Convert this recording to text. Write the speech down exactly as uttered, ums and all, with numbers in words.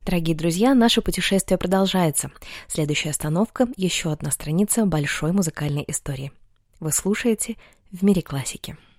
Дорогие друзья, наше путешествие продолжается. Следующая остановка – еще одна страница большой музыкальной истории. Вы слушаете «В мире классики».